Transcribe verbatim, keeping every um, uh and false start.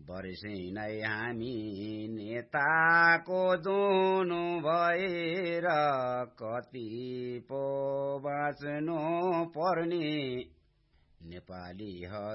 वर्षै नै हामी नेताको दुनु भएर कति पो बाँच्नु पर्ने नेपाली